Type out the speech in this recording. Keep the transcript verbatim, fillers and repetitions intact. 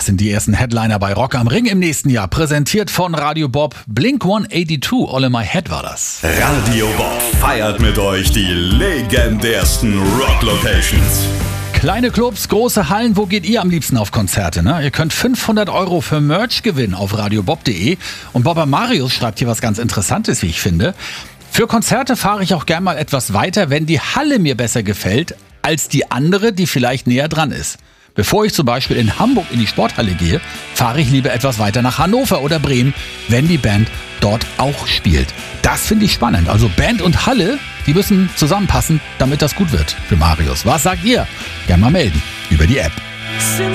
sind die ersten Headliner bei Rock am Ring im nächsten Jahr. Präsentiert von Radio Bob. Blink hundertzweiundachtzig, All in My Head war das. Radio Bob feiert mit euch die legendärsten Rock-Locations. Kleine Clubs, große Hallen, wo geht ihr am liebsten auf Konzerte? Ne? Ihr könnt fünfhundert Euro für Merch gewinnen auf radiobob punkt de. Und Bobber Marius schreibt hier was ganz Interessantes, wie ich finde. Für Konzerte fahre ich auch gern mal etwas weiter, wenn die Halle mir besser gefällt, als die andere, die vielleicht näher dran ist. Bevor ich zum Beispiel in Hamburg in die Sporthalle gehe, fahre ich lieber etwas weiter nach Hannover oder Bremen, wenn die Band dort auch spielt. Das finde ich spannend. Also Band und Halle, die müssen zusammenpassen, damit das gut wird für Marius. Was sagt ihr? Gerne mal melden über die App.